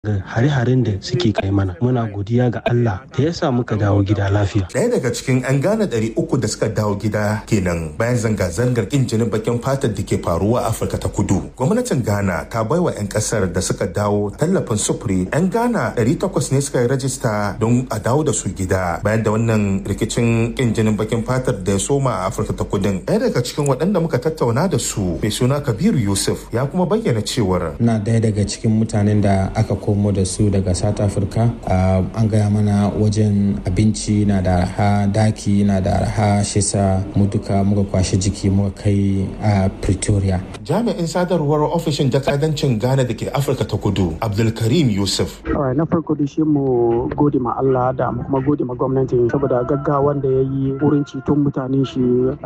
ga hare-haren da suke kai mana. Muna godiya ga Allah da ya sa muka dawo gida lafiya. Ɗaya daga cikin 'yan Ghana 300 da suka dawo gida kenan bayan zanga-zangar ƙin jinin bakin fatar da ke faruwa a Afirka ta Kudu. Gwamnatin Ghana ta baiwa 'yan ƙasar da suka dawo tallafin sufuri. 'Yan Ghana 800 ne suka yi rajista don a dawo da su gida bayan da wannan rikicin ƙin jinin bakin fatar da ya soma a Afirka ta Kudu. Ɗaya daga cikin waɗanda muka tattauna da su mai suna Kabiru Yusuf ya kuma bayyana cewar na ɗaya daga cikin mutanen da aka komo da su daga South Africa. An gaya mana wajen abinci na da arha, daki na da arha, shisa mu duka muka kwashe jiki muka kai a Pretoria. Jami'in sadarwar ofishin jakadancin Ghana da ke Afirka ta Kudu, Abdulkarim Yusuf. Na farko da shi mu gode ma Allah da mu kuma gode ma gwamnati saboda gaggawan da ya yi wurin ceton mutane shi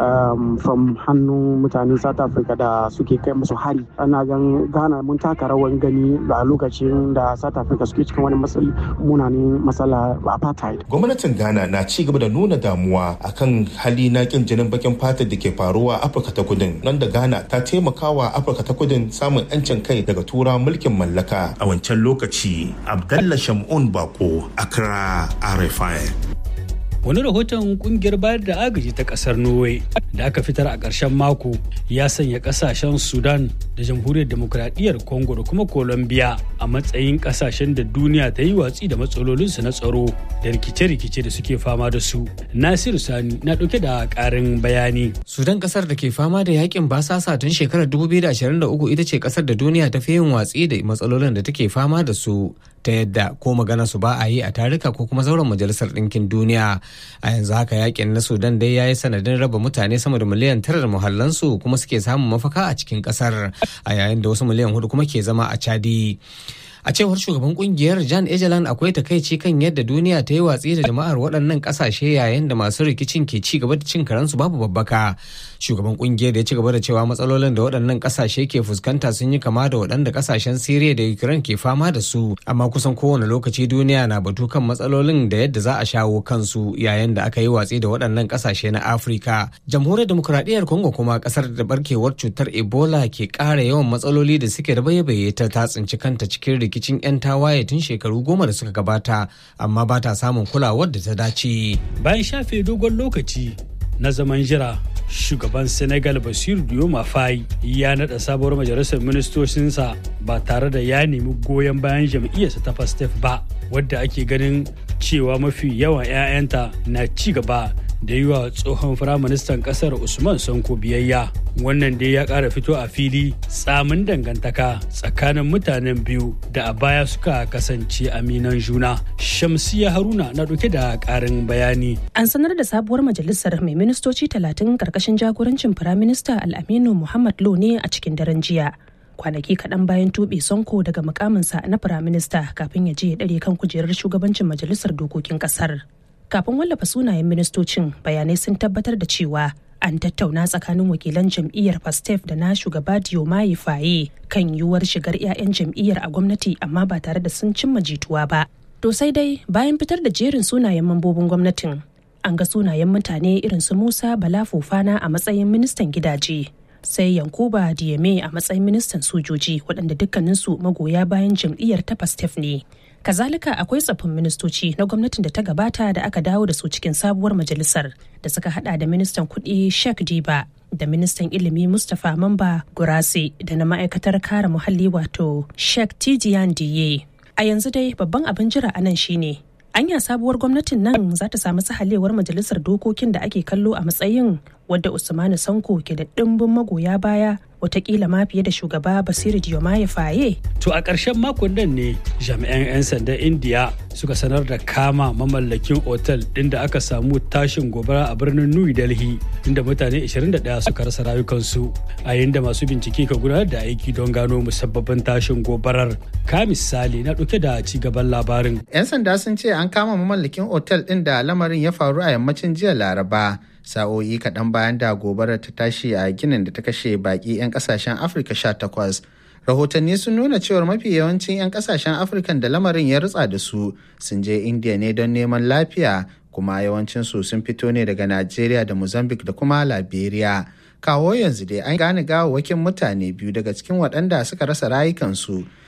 from hannun mutanen South Africa da suke kai musu hari. Ana gan Ghana mun taka rawan gani a lokacin da South Africa suke cikin wani munanin matsala apartheid. Gwamnatin Ghana na ci gaba da nuna damuwa akan hali na kin jinin bakin fata da ke faruwa a Afirka ta Kudu, nan da Ghana ta taimakawa Afirka ta Kudu samun 'yancin kai daga tura mulkin mallaka a wancan lokaci. Abdallah Shamun Bako, Accra, RFI. Wani rahoton kungiyar bayar da agaji ta kasar Norway da aka fitar a ƙarshen mako ya sanya ƙasashen Sudan da Jamhuriyar Demokradiyyar Congo da kuma Colombia a matsayin ƙasashen da duniya ta yi watsi da matsalolinsu na tsaro da rikice-rikice da suke fama da su. Nasiru Sani na ɗauke da ƙarin bayani. Sudan, ƙasar da ke fama da yakin basasa tun shekarar 2023, ita ce ƙasar da duniya ta fi yin watsi da matsalolin da take fama da su, ta yadda ko magana su ba a yi a tarika ko kuma zauren Majalisar Ɗinkin Duniya. A yanzu haka yakin na Sudan dai ya yi sanadin raba mutane sama da miliyan 9 da muhallansu kuma suke samun mafaka a cikin kasar, a yayin da wasu miliyan 4 kuma ke zama a Chadi. A cewar shugaban kungiyar Jan Egeland, akwai takaici kan yadda duniya ta yi watsi da jama'ar waɗannan ƙasashe yayin da masu rikicin ke ci gaba da cin karansu babu babbaka. Shugaban kungiyar da ya ci gaba da cewa matsalolin da waɗannan ƙasashe ke fuskanta sun yi kama da waɗanda ƙasashen Siriya da Ukraine ke fama da su, amma kusan kowane lokaci duniya na batu kan matsalolin da yadda za a shawo kansu yayin da aka yi watsi da waɗannan ƙasashe na Afirka. Jamhuriyar Demokuraɗiyyar Congo kuma, ƙasar da barkewar cutar Ebola ke ƙara yawan matsaloli da suke da baye-baye, ta tsinci kanta cikin rikicin 'yan tawaye tun shekaru 10 da suka gabata, amma ba ta samun kulawar da ta dace. Bayan shafe dogon lokaci na zaman jira, shugaban Senegal Bassirou Diomaye Faye ya naɗa sabuwar majalisar ministocinsa ba tare da ya nemi goyon bayan jam'iyyarsa ta PASTEF ba, wadda ake ganin cewa mafi yawan 'ya'yanta na ci gaba da yi wa tsohon firaministan kasar Usman Sonko biyayya. Wannan dai ya ƙara fito a fili tsamin dangantaka tsakanin mutanen biyu da a baya suka kasance aminan juna. Shamsiya Haruna na ɗauke da ƙarin bayani. An sanar da sabuwar majalisar mai ministoci 30 ƙarƙashin jagorancin firaminista Al-Aminu Mohamed Lo ne a cikin daren jiya. Kwanaki kaɗan bayan tuɓe Sonko daga mukaminsa na firaminista kafin ya je ya ɗare kan kujerar shugabancin majalisar dokokin ƙasar. Kafin wallafa sunayen ministocin, bayanai sun tabbatar da cewa an tattauna tsakanin wakilan jam'iyyar PASTEF da na shugaba Diomaye Faye kan yiwuwar shigar 'ya'yan jam'iyyar a gwamnati, amma ba tare da sun cimma jituwa ba. To sai dai bayan fitar da jerin sunayen mambobin gwamnatin, an ga sunayen mutane irin su Musa Bala Fofana a matsayin ministan gidaje, sai Yankuba Dieme a matsayin ministan sojoji, waɗanda dukkaninsu magoya bayan jam'iyyar ta PASTEF ne. Kazalika akwai tsaffin ministoci na gwamnatin da ta gabata da aka dawo da su cikin sabuwar majalisar, da suka hada da ministan kuɗi Sheikh Diba da ministan ilimi Mustapha Mamba Gurase da na ma'aikatar kare muhalli wato Sheikh Tidiane Diye. A yanzu dai babban abin jira a nan shine anya sabuwar gwamnatin nan za ta samu sahalewar majalisar dokokin da ake kallo a matsayin wadda Usmanu Sanko ke da ɗimbin magoya baya, watakila ma fiye da shugaba Bassirou Diomaye Faye. To a ƙarshen makon nan ne jami'an 'yan sandan Indiya suka sanar da kama mamallakin otal ɗin da aka samu tashin gobara a birnin New Delhi, inda mutane 21 suka rasa rayukansu, a yayin da masu bincike ka gudanar da aiki don gano musabbabin tashin gobarar. Ka misali na ɗauke da ci gaban labarin. 'Yan sanda sun ce an kama mamallakin otal ɗin da lamarin ya faru a yammacin jiya Laraba, sa'o'i kaɗan bayan da gobarar ta tashi a ginin da ta kashe baƙi 'yan ƙasashen Afirka 18. Rahotanni sun nuna cewar mafi yawancin 'yan ƙasashen Afirkan da lamarin ya rutsa da su sun je Indiya ne don neman lafiya, kuma yawancinsu sun fito ne daga Najeriya da Mozambique da kuma Liberia. Kawo yanzu dai an gane gawawwakin mutane biyu daga cikin waɗanda suka rasa rayukansu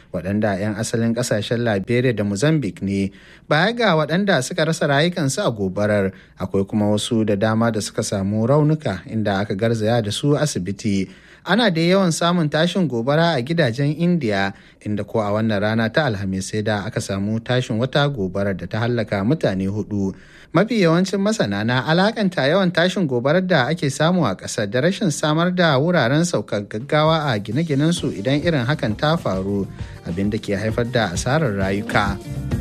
waɗanda 'yan asalin ƙasashen Liberia da Mozambique ne. Baya ga waɗanda suka rasa rayukansu a gobarar, akwai kuma wasu da dama da suka samu raunuka inda aka garzaya da su asibiti. Ana da yawan samun tashin gobara a gidajen Indiya, inda ko a wannan rana ta Alhamis sai da aka samu tashin wata gobarar da ta hallaka mutane 4. Mafi yawancin masana na alakanta yawan tashin gobarar da ake samu a ƙasar da rashin samar da wuraren saukar gaggawa a gine-ginensu idan irin hakan ta faru, abin da ke haifar da asarar rayuka.